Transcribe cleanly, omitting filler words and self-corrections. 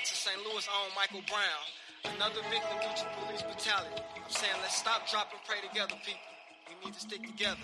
to St. Louis' own Michael Brown, another victim due to police brutality. I'm saying let's stop, drop, and pray together, people. We need to stick together.